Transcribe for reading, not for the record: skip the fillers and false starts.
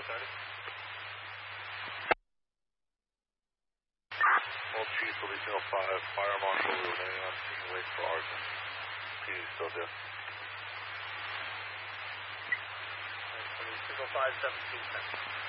Old Chief, Police 05, Fire Marshal, we were waiting on scene wait for arson. Can you still do? Police 205, 1710.